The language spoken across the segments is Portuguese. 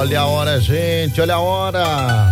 Olha a hora, gente, olha a hora.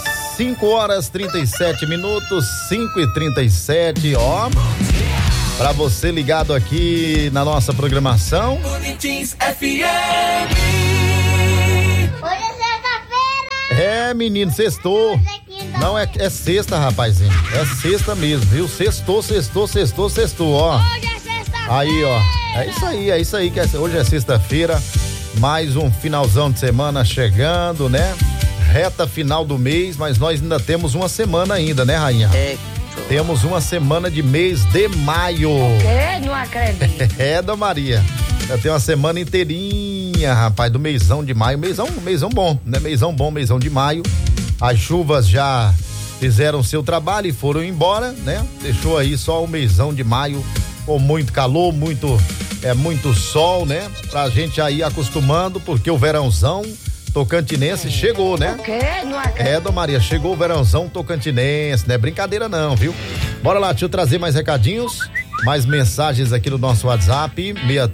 5h37, 5h37, ó. Pra você ligado aqui na nossa programação. Unitins FM. Hoje é sexta-feira. É, menino, sextou. Não, é sexta, rapazinho. É sexta mesmo, viu? Sextou, ó. Hoje é sexta-feira. Aí, ó. É isso aí que hoje é sexta-feira. Mais um finalzão de semana chegando, né? Reta final do mês, mas nós ainda temos uma semana ainda, né, rainha? Temos uma semana de mês de maio. Não acredito. Dona Maria. Já tem uma semana inteirinha, rapaz, do mêsão de maio. Mêsão bom, né? Mêsão bom, mêsão de maio. As chuvas já fizeram seu trabalho e foram embora, né? Deixou aí só o mêsão de maio com muito calor, muito sol, né? Pra gente já ir acostumando, porque o verãozão tocantinense chegou, né? Não acredito. Dona Maria, chegou o verãozão tocantinense, não é brincadeira não, viu? Bora lá, deixa eu trazer mais recadinhos, mais mensagens aqui no nosso WhatsApp,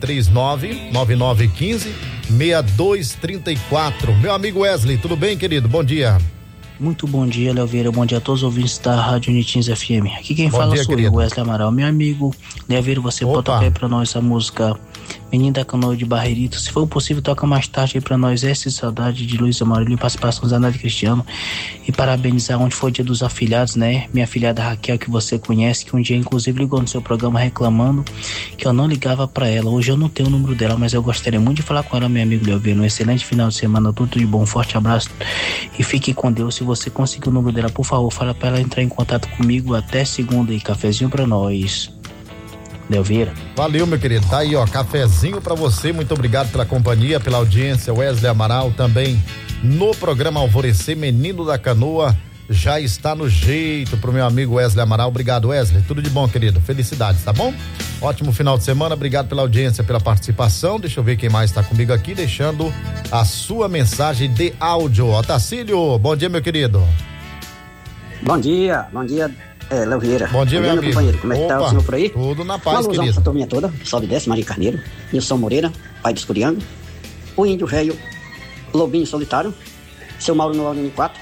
639-9915-6234. Meu amigo Wesley, tudo bem, querido? Bom dia. Muito bom dia, Léo Vieira. Bom dia a todos os ouvintes da Rádio Unitins FM. Aqui quem fala sou eu, Wesley Amaral. Meu amigo Léo Vieira, você pode tocar aí pra nós a música Menino da Canoa de Barreirito. Se for possível, toca mais tarde aí pra nós Essa Saudade de Luiz Amaral e participação Zanardi Cristiano. E parabenizar onde foi o dia dos afilhados, né? Minha afilhada Raquel, que você conhece, que um dia inclusive ligou no seu programa reclamando que eu não ligava pra ela. Hoje eu não tenho o número dela, mas eu gostaria muito de falar com ela, meu amigo Léo Vieira. Um excelente final de semana, tudo de bom, um forte abraço e fique com Deus. Se você conseguir o número dela, por favor, fala pra ela entrar em contato comigo até segunda aí, cafezinho pra nós. Léo Vieira. Valeu, meu querido, tá aí, ó, cafezinho pra você, muito obrigado pela companhia, pela audiência. Wesley Amaral também no programa Alvorecer, Menino da Canoa, já está no jeito pro meu amigo Wesley Amaral. Obrigado, Wesley, tudo de bom, querido, felicidades, tá bom? Ótimo final de semana, obrigado pela audiência, pela participação. Deixa eu ver quem mais está comigo aqui, deixando a sua mensagem de áudio. Otacílio, bom dia, meu querido. Bom dia, Léo Vieira. Bom dia, meu amigo. Companheiro, como é que tá o senhor por aí? Tudo na paz, querido. Essa turminha toda, sobe e desce, Maria Carneiro, Nilson Moreira, pai do Escuriano, o Índio Velho, Lobinho Solitário, seu Mauro no Aurínio 4,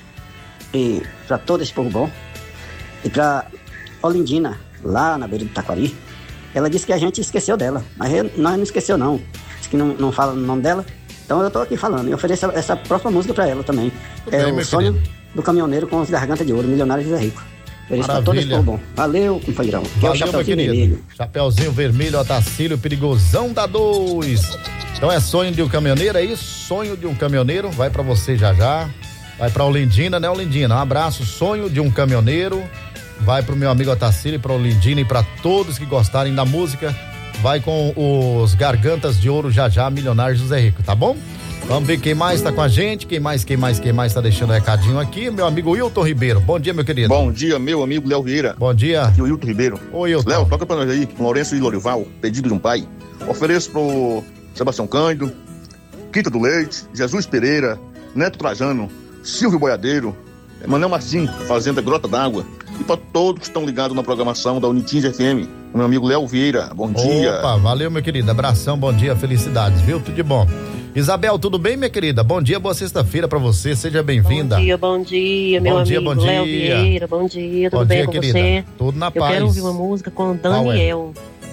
e pra todo esse povo bom, e pra Olindina, lá na beira do Taquari. Ela disse que a gente esqueceu dela, mas nós não esqueceu não, disse que não fala o nome dela, então eu tô aqui falando, e ofereço essa próxima música pra ela também. O Sonho querido do Caminhoneiro com as Gargantas de Ouro, Milionário José Rico. Para todo esse povo bom. Valeu, companheirão. Valeu, é o Chapeuzinho Vermelho. Chapeuzinho Vermelho, Otacílio, perigosão da 2. Então é Sonho de um Caminhoneiro, é isso? Sonho de um Caminhoneiro, vai pra você já. Vai pra Olindina, né, Olindina? Um abraço, Sonho de um Caminhoneiro. Vai pro meu amigo Otacílio, pra Olindina e pra todos que gostarem da música. Vai com os Gargantas de Ouro já, Milionário José Rico, tá bom? Vamos ver quem mais tá com a gente, quem mais tá deixando recadinho aqui, meu amigo Wilton Ribeiro. Bom dia, meu querido. Bom dia, meu amigo Léo Vieira. Bom dia. Aqui o Wilton Ribeiro. Oi, Wilton. Léo, toca pra nós aí, Lourenço e Lorival, Pedido de um Pai. Ofereço pro Sebastião Cândido, Quinta do Leite, Jesus Pereira, Neto Trajano, Silvio Boiadeiro, Manuel Martim, Fazenda Grota d'Água. E para todos que estão ligados na programação da Unitins FM, meu amigo Léo Vieira, bom dia. Opa, valeu, meu querido, abração, bom dia, felicidades, viu? Tudo de bom. Isabel, tudo bem, minha querida? Bom dia, boa sexta-feira pra você, seja bem-vinda. Bom dia, meu amigo Léo Vieira, bom dia, tudo bem com você? Tudo na paz. Eu quero ouvir uma música com Daniel.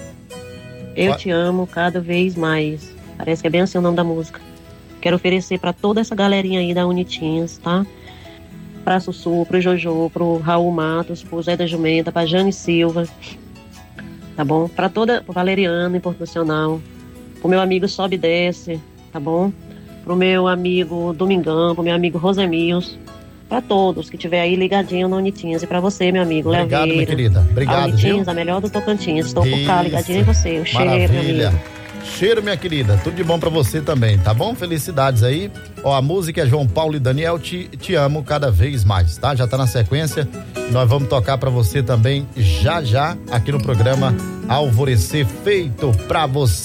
Eu te amo cada vez mais. Parece que é bem assim o nome da música. Quero oferecer pra toda essa galerinha aí da Unitins, tá? Pra Sussu, pro Jojo, pro Raul Matos, pro Zé da Jumenta, pra Jane Silva, tá bom? Pra toda, pro Valeriano, em Porto Nacional, pro meu amigo Sobe e Desce, tá bom? Pro meu amigo Domingão, pro meu amigo Rosemios, pra todos que estiver aí ligadinho no Unitins, e pra você, meu amigo Léo Vieira. Obrigado, minha querida. Obrigado, Unitins, viu? A melhor do Tocantins. Estou por cá, ligadinho em você. O cheiro, meu amigo. Cheiro, minha querida, tudo de bom pra você também, tá bom? Felicidades aí. Ó, a música é João Paulo e Daniel, te amo cada vez mais, tá? Já tá na sequência. Nós vamos tocar pra você também já aqui no programa Alvorecer, feito pra você.